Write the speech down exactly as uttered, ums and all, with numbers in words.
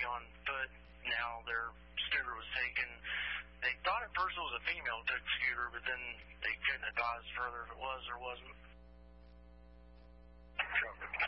on foot. Now their scooter was taken. They thought at first it was a female who took the scooter, but then they couldn't advise further if it was or wasn't. Traffic